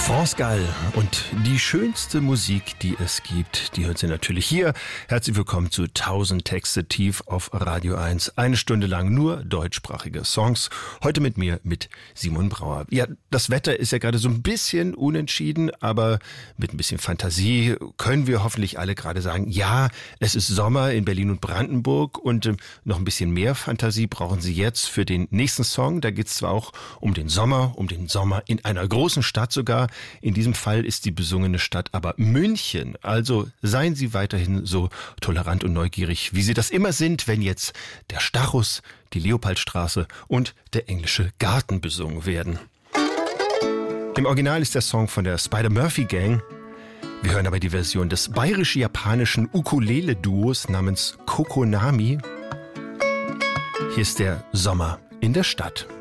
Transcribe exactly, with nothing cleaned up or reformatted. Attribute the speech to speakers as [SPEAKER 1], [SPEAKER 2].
[SPEAKER 1] France Gall und die schönste Musik, die es gibt, die hört Sie natürlich hier. Herzlich willkommen zu tausend Texte tief auf Radio eins. Eine Stunde lang nur deutschsprachige Songs. Heute mit mir, mit Simon Brauer. Ja, das Wetter ist ja gerade so ein bisschen unentschieden, aber mit ein bisschen Fantasie können wir hoffentlich alle gerade sagen, ja, es ist Sommer in Berlin und Brandenburg und äh, noch ein bisschen mehr Fantasie brauchen Sie jetzt für den nächsten Song. Da geht es zwar auch um den Sommer, um den Sommer in einer großen Stadt sogar. In diesem Fall ist die besungene Stadt aber München. Also seien Sie weiterhin so tolerant und neugierig, wie Sie das immer sind, wenn jetzt der Stachus, die Leopoldstraße und der englische Garten besungen werden. Im Original ist der Song von der Spider-Murphy Gang. Wir hören aber die Version des bayerisch-japanischen Ukulele-Duos namens Kokonami. Hier ist der Sommer in der Stadt.